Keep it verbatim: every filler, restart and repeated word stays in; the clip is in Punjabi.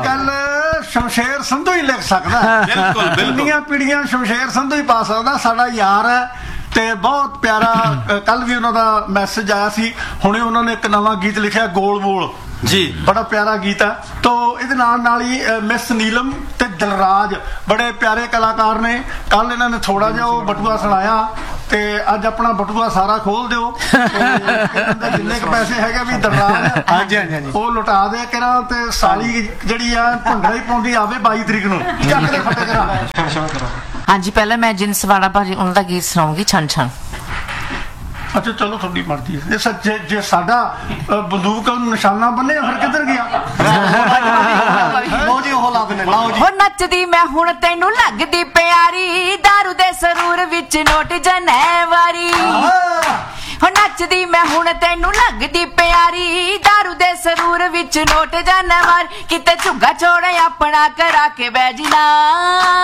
ਗੱਲ ਸ਼ਮਸ਼ੇਰ ਸੰਧੂ ਹੀ ਲਿਖ ਸਕਦਾ। ਬਿਲਕੁਲ ਕਿੰਨੀਆਂ ਪੀੜੀਆਂ ਸ਼ਮਸ਼ੇਰ ਸੰਧੂ ਹੀ ਪਾ ਸਕਦਾ। ਸਾਡਾ ਯਾਰ ਹੈ ਤੇ ਬਹੁਤ ਪਿਆਰਾ। ਕੱਲ ਵੀ ਉਹਨਾਂ ਦਾ ਮੈਸੇਜ ਆਇਆ ਸੀ। ਹੁਣੇ ਉਹਨਾਂ ਨੇ ਇੱਕ ਨਵਾਂ ਗੀਤ ਲਿਖਿਆ ਗੋਲ ਬੋਲ ਜੀ, ਬੜਾ ਪਿਆਰਾ ਗੀਤ ਹੈ। ਤੋ ਇਹਦੇ ਨਾਲ ਨਾਲ ਹੀ ਮਿਸ ਨੀਲਮ ਤੇ ਦਿਲਰਾਜ ਬੜੇ ਪਿਆਰੇ ਕਲਾਕਾਰ ਨੇ। ਕੱਲ ਇਹਨਾਂ ਨੇ ਥੋੜਾ ਜਿਹਾ ਉਹ ਬਟੂਆ ਸੁਣਾਇਆ ਤੇ ਅੱਜ ਆਪਣਾ ਬਟੂਆ ਸਾਰਾ ਖੋਲ ਦਿਓ। ਜਿੰਨੇ ਕੁ ਪੈਸੇ ਹੈਗੇ ਵੀ ਦਿਲਰਾਜ ਉਹ ਲੁਟਾ ਦੇ ਕਰਾਂ ਤੇ ਸਾਲੀ ਜਿਹੜੀ ਆ ਭੰਗੜਾ ਹੀ ਪਾਉਂਦੀ ਆਵੇ ਬਾਈ ਤਰੀਕ ਨੂੰ ਚੱਕ ਦੇ ਫੱਟੇ ਕਰਾਂ। ਹਾਂਜੀ, ਪਹਿਲਾਂ ਮੈਂ ਜਿੰਸਵਾੜਾ ਭਾਜੀ ਉਹਨਾਂ ਦਾ ਗੀਤ ਸੁਣਾਉਂਗੀ ਛਣ ਛਣ। ਅੱਛਾ ਚਲੋ ਤੁਹਾਡੀ ਮਰਜ਼ੀ ਹੈ। ਜੇ ਜੇ ਸਾਡਾ ਬੰਦੂਕ ਨਿਸ਼ਾਨਾ ਬੰਨਿਆ ਫਿਰ ਕਿੱਧਰ ਗਿਆ? ਲਓ ਜੀ ਉਹ ਲਾ ਦਿੰਦੇ। ਲਓ ਜੀ। ਹੋ ਨੱਚਦੀ ਮੈਂ ਹੁਣ ਤੈਨੂੰ ਲੱਗਦੀ ਪਿਆਰੀ, ਦਾਰੂ ਦੇ ਸਰੂਰ ਵਿੱਚ ਨੋਟ ਜਨੈ ਵਾਰੀ। ਹੋ ਨੱਚਦੀ ਮੈਂ ਹੁਣ ਤੈਨੂੰ ਲੱਗਦੀ ਪਿਆਰੀ, ਦਾਰੂ ਦੇ ਸਰੂਰ ਵਿੱਚ ਨੋਟ ਜਨੈ ਵਾਰੀ। ਕਿਤੇ ਝੁੱਗਾ ਛੋੜੇ ਆਪਣਾ ਕਰਾ ਕੇ ਬਹਿ ਜੀ ਨਾ।